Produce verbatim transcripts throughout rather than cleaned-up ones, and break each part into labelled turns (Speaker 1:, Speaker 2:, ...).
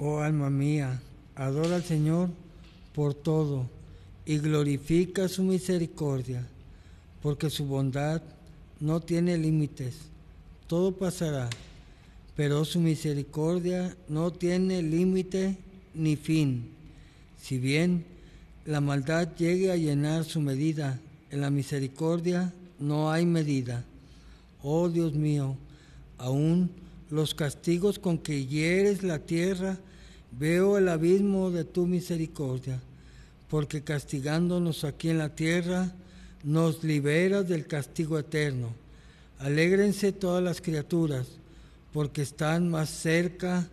Speaker 1: Oh alma mía, adora al Señor por todo y glorifica su misericordia, porque su bondad no tiene límites. Todo pasará, pero su misericordia no tiene límite ni fin. Si bien la maldad llegue a llenar su medida, en la misericordia no hay medida. Oh Dios mío, aún los castigos con que hieres la tierra, veo el abismo de tu misericordia, porque castigándonos aquí en la tierra, nos liberas del castigo eterno. Alégrense todas las criaturas, porque están más cerca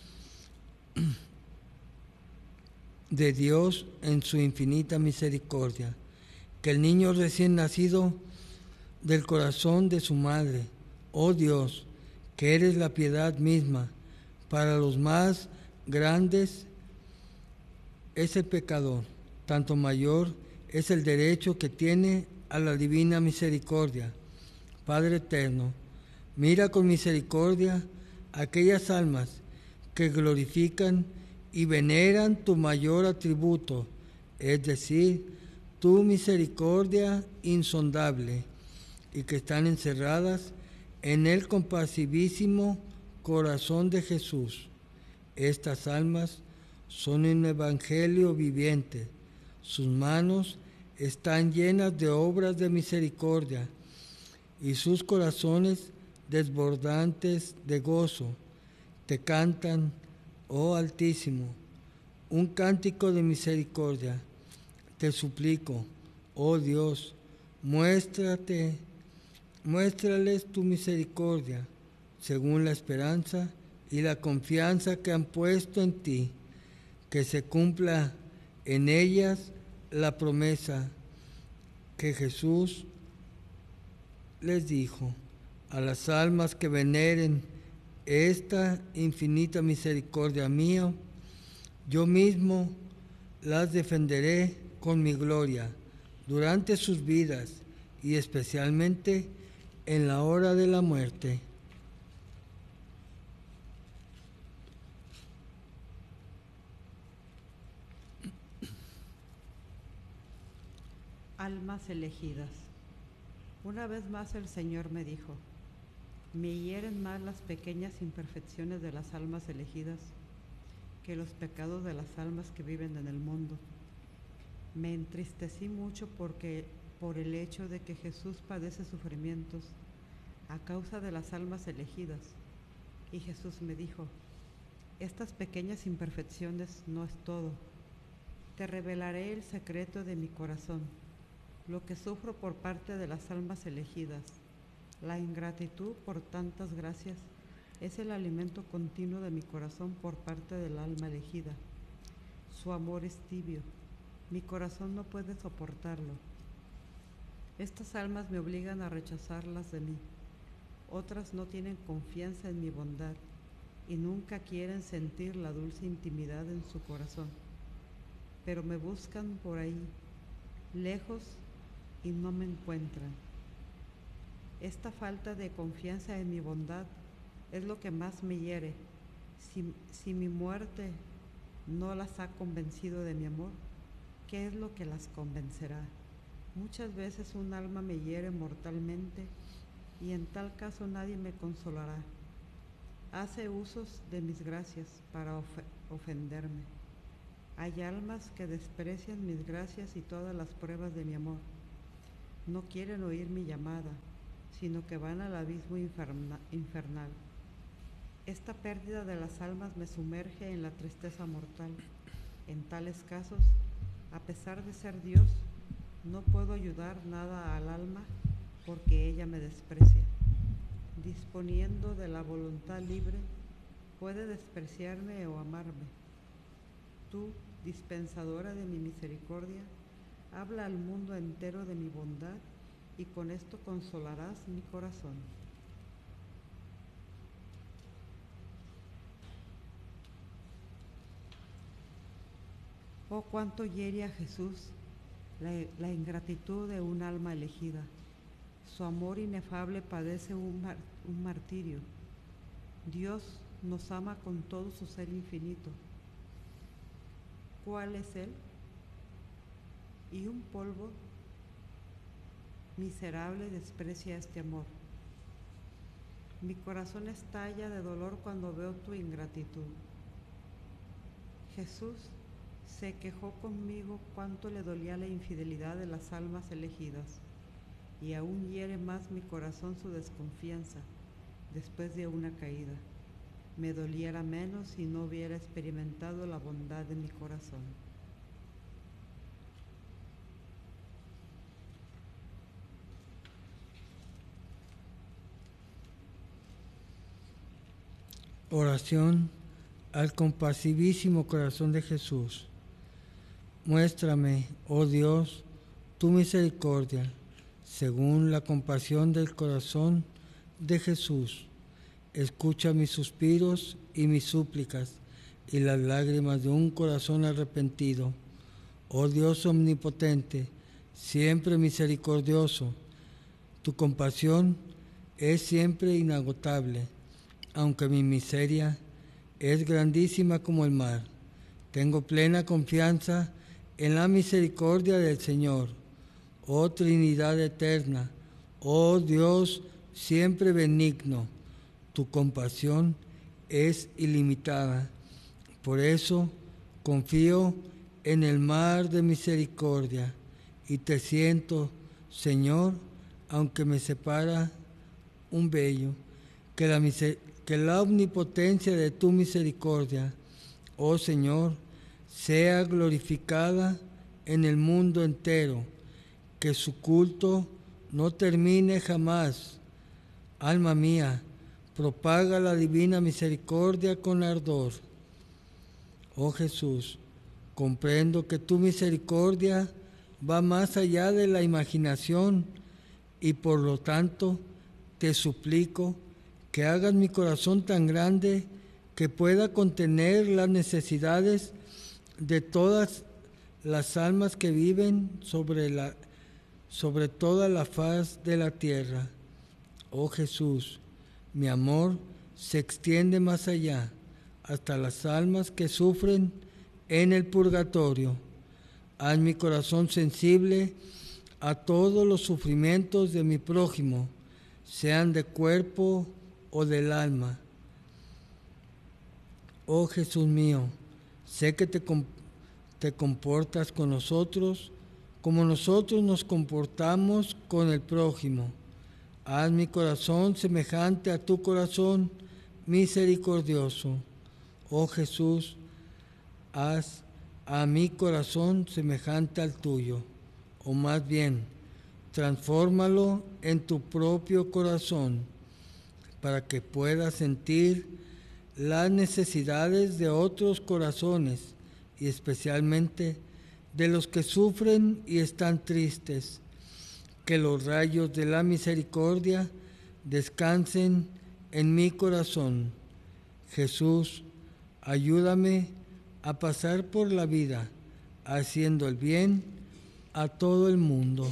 Speaker 1: de Dios en su infinita misericordia, que el niño recién nacido del corazón de su madre. Oh Dios, que eres la piedad misma, para los más grandes es el pecador, tanto mayor es el derecho que tiene a la divina misericordia. Padre eterno, mira con misericordia aquellas almas que glorifican y veneran tu mayor atributo, es decir, tu misericordia insondable, y que están encerradas en el compasivísimo corazón de Jesús. Estas almas son un evangelio viviente. Sus manos están llenas de obras de misericordia y sus corazones desbordantes de gozo. Te cantan, oh Altísimo, un cántico de misericordia. Te suplico, oh Dios, muéstrate, muéstrales tu misericordia, según la esperanza y la confianza que han puesto en ti, que se cumpla en ellas la promesa que Jesús les dijo: a las almas que veneren esta infinita misericordia mía, yo mismo las defenderé con mi gloria durante sus vidas y especialmente en la hora de la muerte.
Speaker 2: Almas elegidas. Una vez más el Señor me dijo: me hieren más las pequeñas imperfecciones de las almas elegidas que los pecados de las almas que viven en el mundo. Me entristecí mucho porque por el hecho de que Jesús padece sufrimientos a causa de las almas elegidas. Y Jesús me dijo: estas pequeñas imperfecciones no es todo. Te revelaré el secreto de mi corazón, lo que sufro por parte de las almas elegidas. La ingratitud por tantas gracias es el alimento continuo de mi corazón por parte del alma elegida. Su amor es tibio, mi corazón no puede soportarlo. Estas almas me obligan a rechazarlas de mí. Otras no tienen confianza en mi bondad y nunca quieren sentir la dulce intimidad en su corazón, pero me buscan por ahí, lejos, y no me encuentran. Esta falta de confianza en mi bondad es lo que más me hiere. Si, si mi muerte no las ha convencido de mi amor, ¿qué es lo que las convencerá? Muchas veces un alma me hiere mortalmente y en tal caso nadie me consolará. Hace usos de mis gracias para of ofenderme. Hay almas que desprecian mis gracias y todas las pruebas de mi amor. No quieren oír mi llamada, sino que van al abismo inferna infernal. Esta pérdida de las almas me sumerge en la tristeza mortal. En tales casos, a pesar de ser Dios, no puedo ayudar nada al alma porque ella me desprecia. Disponiendo de la voluntad libre, puede despreciarme o amarme. Tú, dispensadora de mi misericordia, habla al mundo entero de mi bondad y con esto consolarás mi corazón. Oh, cuánto hiere a Jesús la, la ingratitud de un alma elegida. Su amor inefable padece un, mar, un martirio. Dios nos ama con todo su ser infinito, cuál es Él, y un polvo miserable desprecia este amor. Mi corazón estalla de dolor cuando veo tu ingratitud. Jesús se quejó conmigo cuánto le dolía la infidelidad de las almas elegidas, y aún hiere más mi corazón su desconfianza después de una caída. Me doliera menos si no hubiera experimentado la bondad de mi corazón.
Speaker 1: Oración al compasivísimo corazón de Jesús. Muéstrame, oh Dios, tu misericordia, según la compasión del corazón de Jesús. Escucha mis suspiros y mis súplicas y las lágrimas de un corazón arrepentido. Oh Dios omnipotente, siempre misericordioso, tu compasión es siempre inagotable, aunque mi miseria es grandísima como el mar. Tengo plena confianza en la misericordia del Señor. Oh Trinidad eterna, oh Dios siempre benigno, tu compasión es ilimitada. Por eso confío en el mar de misericordia y te siento, Señor, aunque me separa un vello, que la, que la omnipotencia de tu misericordia, oh Señor, sea glorificada en el mundo entero, que su culto no termine jamás. Alma mía, propaga la divina misericordia con ardor. Oh Jesús, comprendo que tu misericordia va más allá de la imaginación y por lo tanto te suplico que hagas mi corazón tan grande que pueda contener las necesidades de todas las almas que viven sobre, la, sobre toda la faz de la tierra. Oh Jesús, mi amor se extiende más allá, hasta las almas que sufren en el purgatorio. Haz mi corazón sensible a todos los sufrimientos de mi prójimo, sean de cuerpo o del alma. Oh Jesús mío, sé que te, te comportas con nosotros como nosotros nos comportamos con el prójimo. Haz mi corazón semejante a tu corazón misericordioso. Oh Jesús, haz a mi corazón semejante al tuyo, o más bien, transfórmalo en tu propio corazón, para que pueda sentir las necesidades de otros corazones, y especialmente de los que sufren y están tristes. Que los rayos de la misericordia descansen en mi corazón. Jesús, ayúdame a pasar por la vida haciendo el bien a todo el mundo.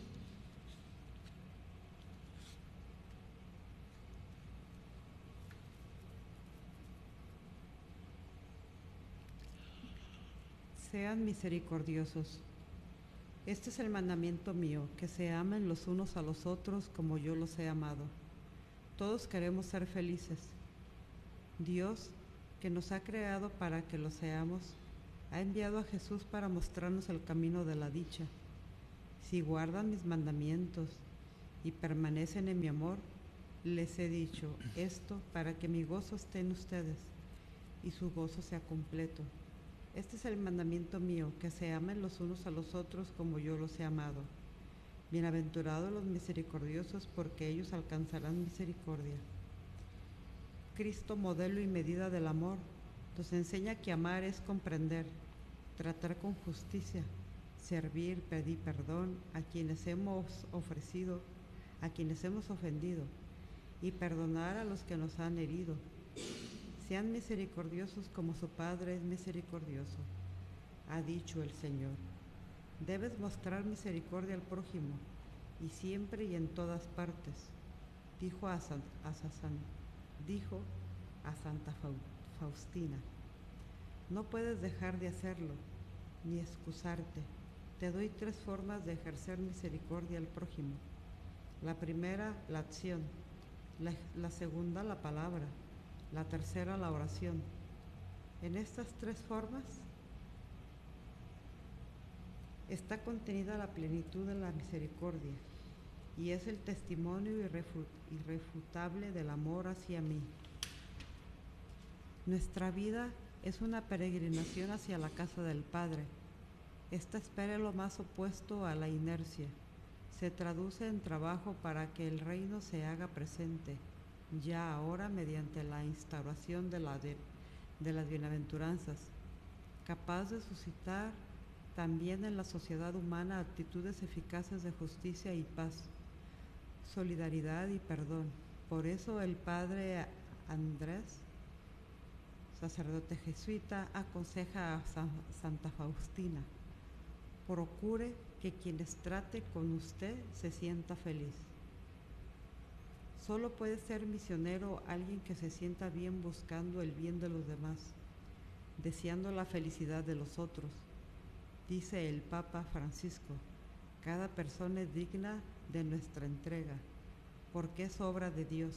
Speaker 2: Sean misericordiosos. Este es el mandamiento mío, que se amen los unos a los otros como yo los he amado. Todos queremos ser felices. Dios, que nos ha creado para que lo seamos, ha enviado a Jesús para mostrarnos el camino de la dicha. Si guardan mis mandamientos y permanecen en mi amor, les he dicho esto para que mi gozo esté en ustedes y su gozo sea completo. Este es el mandamiento mío, que se amen los unos a los otros como yo los he amado. Bienaventurados los misericordiosos, porque ellos alcanzarán misericordia. Cristo, modelo y medida del amor, nos enseña que amar es comprender, tratar con justicia, servir, pedir perdón a quienes hemos ofrecido, a quienes hemos ofendido, y perdonar a los que nos han herido. Sean misericordiosos como su Padre es misericordioso, ha dicho el Señor. Debes mostrar misericordia al prójimo, y siempre y en todas partes, dijo a, San, a, Sasan, dijo a Santa Faustina. No puedes dejar de hacerlo, ni excusarte. Te doy tres formas de ejercer misericordia al prójimo. La primera, la acción. La, la segunda, la palabra. La tercera, la oración. En estas tres formas está contenida la plenitud de la misericordia y es el testimonio irrefutable del amor hacia mí. Nuestra vida es una peregrinación hacia la casa del Padre. Esta espera es lo más opuesto a la inercia. Se traduce en trabajo para que el reino se haga presente, ya ahora mediante la instauración de, la de, de las bienaventuranzas, capaz de suscitar también en la sociedad humana actitudes eficaces de justicia y paz, solidaridad y perdón. Por eso el padre Andrés, sacerdote jesuita, aconseja a San, Santa Faustina: procure que quienes trate con usted se sienta feliz. Solo puede ser misionero alguien que se sienta bien buscando el bien de los demás, deseando la felicidad de los otros. Dice el Papa Francisco: cada persona es digna de nuestra entrega, porque es obra de Dios.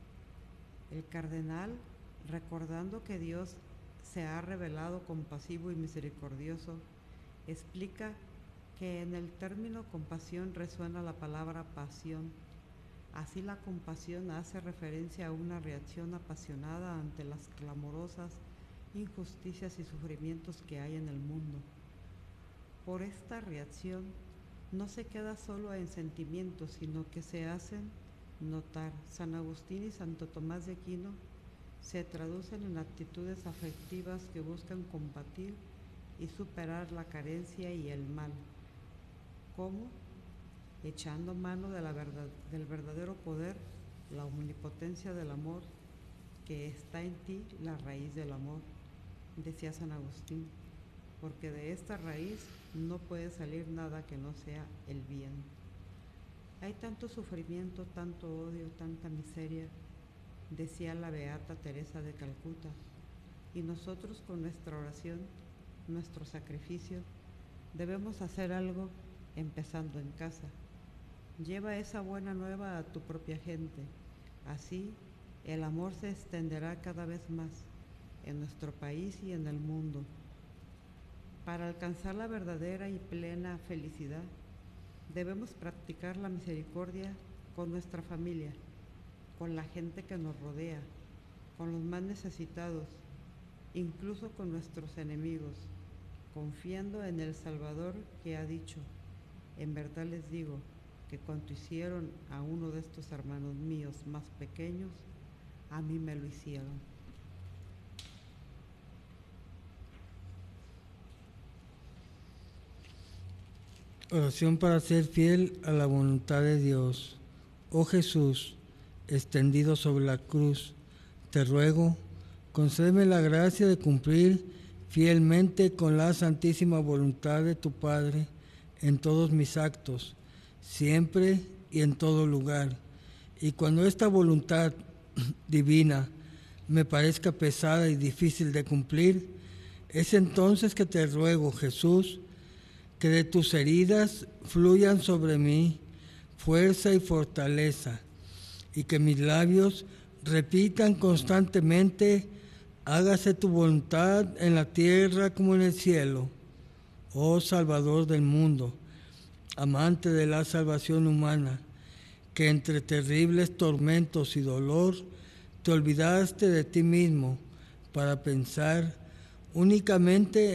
Speaker 2: El cardenal, recordando que Dios se ha revelado compasivo y misericordioso, explica que en el término compasión resuena la palabra pasión. Así la compasión hace referencia a una reacción apasionada ante las clamorosas injusticias y sufrimientos que hay en el mundo. Por esta reacción no se queda solo en sentimientos, sino que se hacen notar. San Agustín y Santo Tomás de Aquino se traducen en actitudes afectivas que buscan combatir y superar la carencia y el mal. ¿Cómo? Echando mano de la verdad, del verdadero poder, la omnipotencia del amor, que está en ti, la raíz del amor, decía San Agustín, porque de esta raíz no puede salir nada que no sea el bien. Hay tanto sufrimiento, tanto odio, tanta miseria, decía la beata Teresa de Calcuta, y nosotros con nuestra oración, nuestro sacrificio, debemos hacer algo empezando en casa. Lleva esa buena nueva a tu propia gente. Así el amor se extenderá cada vez más en nuestro país y en el mundo. Para alcanzar la verdadera y plena felicidad, debemos practicar la misericordia con nuestra familia, con la gente que nos rodea, con los más necesitados, incluso con nuestros enemigos, confiando en el Salvador que ha dicho: en verdad les digo que cuanto hicieron a uno de estos hermanos míos más pequeños, a mí me lo hicieron.
Speaker 1: Oración para ser fiel a la voluntad de Dios. Oh Jesús, extendido sobre la cruz, te ruego, concédeme la gracia de cumplir fielmente con la santísima voluntad de tu Padre en todos mis actos, siempre y en todo lugar. Y cuando esta voluntad divina me parezca pesada y difícil de cumplir, es entonces que te ruego, Jesús, que de tus heridas fluyan sobre mí fuerza y fortaleza, y que mis labios repitan constantemente: hágase tu voluntad en la tierra como en el cielo. Oh Salvador del mundo, amante de la salvación humana, que entre terribles tormentos y dolor te olvidaste de ti mismo para pensar únicamente